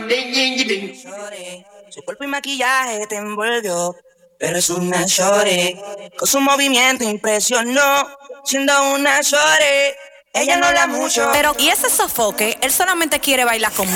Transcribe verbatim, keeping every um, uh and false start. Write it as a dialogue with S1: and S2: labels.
S1: Shorty, su cuerpo y maquillaje te envolvió, pero es una shorty. Con su movimiento impresionó, siendo una shorty. Ella no habla mucho,
S2: pero y ese sofoque, él solamente quiere bailar conmigo.